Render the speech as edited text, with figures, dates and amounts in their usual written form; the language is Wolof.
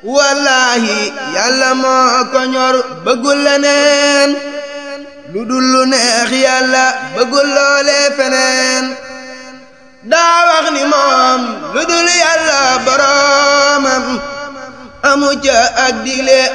wallahi yàlla moo ko ñor bëggul leneen lu dul lu neex yàlla bëggul loole feneen daa wax ni moom lu dul yàlla boroomam amu ca ak dile